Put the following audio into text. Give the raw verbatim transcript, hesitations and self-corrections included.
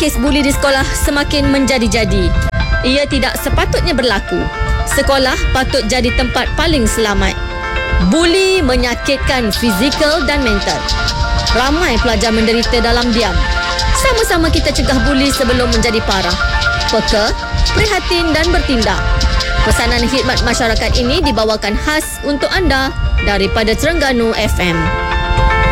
kes buli di sekolah semakin menjadi-jadi. Ia tidak sepatutnya berlaku. Sekolah patut jadi tempat paling selamat. Buli menyakitkan fizikal dan mental. Ramai pelajar menderita dalam diam. Sama-sama kita cegah buli sebelum menjadi parah. Peka, prihatin dan bertindak. Pesanan khidmat masyarakat ini dibawakan khas untuk anda daripada Terengganu F M.